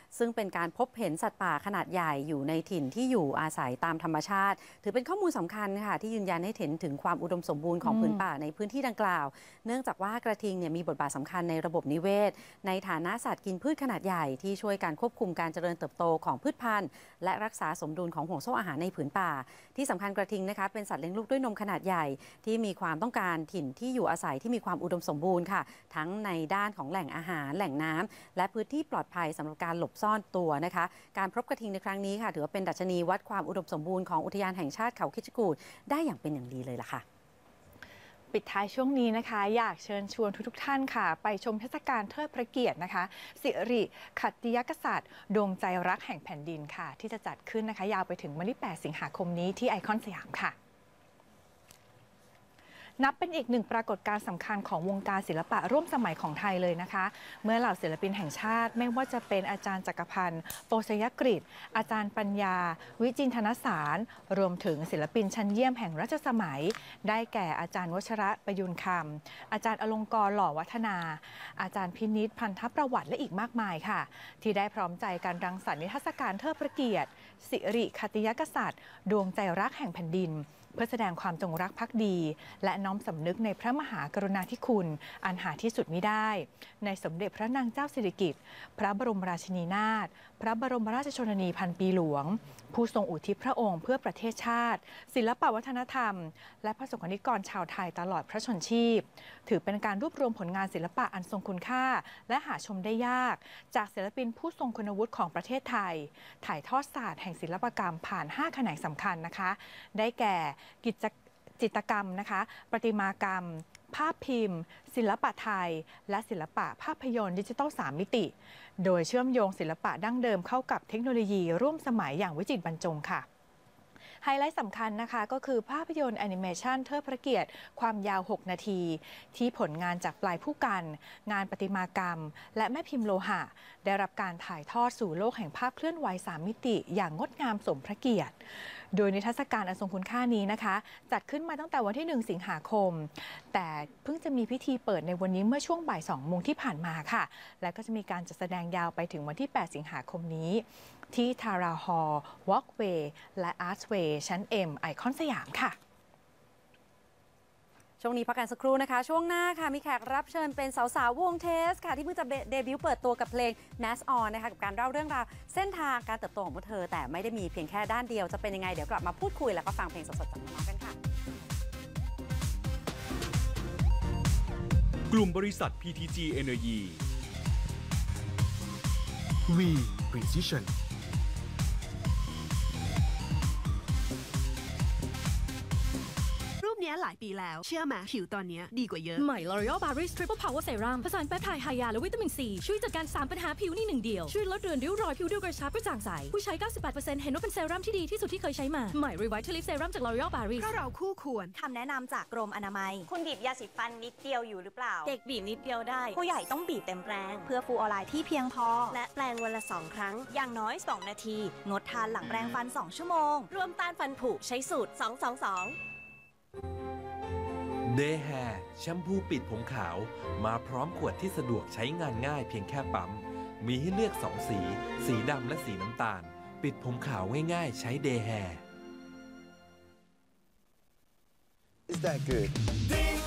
ซึ่งเป็นการพบเห็นสัตว์ป่าขนาดใหญ่อยู่ในถิ่นที่อยู่อาศัยตามธรรมชาติถือเป็นข้อมูลสำคัญค่ะที่ยืนยันให้เห็นถึงความอุดมสมบูรณ์ของผืนป่าในพื้นที่ดังกล่าวเนื่องจากว่ากระทิงเนี่ยมีบทบาทสำคัญในระบบนิเวศในฐานะสัตว์กินพืชขนาดใหญ่ที่ช่วยการควบคุมการเจริญเติบโตของพืชพันธุ์และรักษาสมดุลของห่วงโซ่อาหารในผืนป่าที่สำคัญกระทิงนะคะเป็นสัตว์เลี้ยงลูกด้วยนมขนาดใหญ่ที่มีความต้องการถิ่นที่อยู่อาศัยที่มีความอุดมสมบูรณ์ค่ะทั้งในด้านของแหล่งอาหารแหล่งน้ำและพื้นที่ปลอดภัยสำหรับการหลบซ่อนตัวนะคะการพบกระทิงในครั้งนี้ค่ะถือว่าเป็นดัชนีวัดความอุดมสมบูรณ์ของอุทยานแห่งชาติเขาคิชกูฏได้อย่างเป็นอย่างดีเลยล่ะค่ะปิดท้ายช่วงนี้นะคะอยากเชิญชวนทุกท่านค่ะไปชมเทศกาลเทิดพระเกียรตินะคะสิริขัตติยกษัตริย์ดวงใจรักแห่งแผ่นดินค่ะที่จะจัดขึ้นนะคะยาวไปถึงวันที่ 8 สิงหาคมนี้ที่ไอคอนสยามค่ะนับเป็นอีกหนึ่งปรากฏการณ์สำคัญของวงการศิลปะร่วมสมัยของไทยเลยนะคะเมื่อเหล่าศิลปินแห่งชาติไม่ว่าจะเป็นอาจารย์จักรพันธ์โปสยกฤษอาจารย์ปัญญาวิจินทนสารรวมถึงศิลปินชั้นเยี่ยมแห่งรัชสมัยได้แก่อาจารย์วชระประยุนคำอาจารย์อลงกรณ์หล่อวัฒนาอาจารย์พินิจพันธประวัติและอีกมากมายค่ะที่ได้พร้อมใจการรังสรรค์นิทรรศการเทิดพระเกียรติสิริขัตติยกษัตริย์ดวงใจรักแห่งแผ่นดินเพื่อแสดงความจงรักภักดีและน้อมสำนึกในพระมหากรุณาธิคุณอันหาที่สุดมิได้ในสมเด็จพระนางเจ้าสิริกิติ์พระบรมราชินีนาถพระบรมราชชนนีพันปีหลวงผู้ทรงอุทิศพระองค์เพื่อประเทศชาติศิลปวัฒนธรรมและพระสงฆ์นิกรชาวไทยตลอดพระชนชีพถือเป็นการรวบรวมผลงานศิลปะอันทรงคุณค่าและหาชมได้ยากจากศิลปินผู้ทรงคุณวุฒิของประเทศไทยถ่ายทอดศาสตร์แห่งศิลปกรรมผ่าน5แขนงสำคัญนะคะได้แก่จิตรกรรมนะคะประติมากรรมภาพพิมพ์ศิลปะไทยและศิลปะภาพยนตร์ดิจิทัล3มิติโดยเชื่อมโยงศิลปะดั้งเดิมเข้ากับเทคโนโลยีร่วมสมัยอย่างวิจิตรบรรจงค่ะไฮไลท์สำคัญนะคะก็คือภาพยนตร์แอนิเมชันเทิดพระเกียรติความยาว6นาทีที่ผลงานจากปลายผู้กันงานประติมากรรมและแม่พิมพ์โลหะได้รับการถ่ายทอดสู่โลกแห่งภาพเคลื่อนไหว3มิติอย่างงดงามสมพระเกียรติโดยนิทรรศการอันทรงคุณค่านี้นะคะจัดขึ้นมาตั้งแต่วันที่1สิงหาคมแต่เพิ่งจะมีพิธีเปิดในวันนี้เมื่อช่วงบ่าย2โมงที่ผ่านมาค่ะและก็จะมีการจัดแสดงยาวไปถึงวันที่8สิงหาคมนี้ที่ทาราฮอลล์วอล์กเวย์และอาร์ตเวย์ชั้น M ไอคอนสยามค่ะช่วงนี้พักกันสักครู่นะคะช่วงหน้าค่ะมีแขกรับเชิญเป็นสาวๆวงเทสค่ะที่เพิ่งจะเดบิวต์เปิดตัวกับเพลง Mask On นะคะกับการเล่าเรื่องราวเส้นทางการเติบโตของพวกเธอแต่ไม่ได้มีเพียงแค่ด้านเดียวจะเป็นยังไงเดี๋ยวกลับมาพูดคุยแล้วก็ฟังเพลงสดๆจากน้องๆกันค่ะกลุ่มบริษัท PTG Energy V Precision รูปนี้หลายปีแล้วเชื่อไหมผิวตอนนี้ดีกว่าเยอะใหม่ L'Oreal Paris Triple Power Serum ผสานแปปไทด์ไฮยาและวิตามินซีช่วยจัดการ3ปัญหาผิวใน1เดียวช่วยลดเรือนริ้วรอยผิวดูกระชับกระจ่างใสผู้ใช้ 98% เห็นว่าเป็นเซรั่มที่ดีที่สุดที่เคยใช้มาใหม่ Revitalift Serum จาก L'Oreal Paris เพราะเราคู่ควรคำแนะนำจากกรมอนามัยคุณบีบยาสีฟันนิดเดียวอยู่หรือเปล่าเด็กบีบนิดเดียวได้ผู้ใหญ่ต้องบีบเต็มแรงเพื่อฟูออไลน์ที่เพียงพอและแปรงวันละ2ครั้งอย่างน้อย2นาทีงดทานหลังแปรงฟัน2ชั่วโมงรวมต้านฟันผุใช้สูตร222 เดย์แฮร์แชมพูปิดผมขาวมาพร้อมขวดที่สะดวกใช้งานง่ายเพียงแค่ปั๊มมีให้เลือก2สีสีดำและสีน้ำตาลปิดผมขาวง่ายๆใช้เดย์แฮร์ Is that good?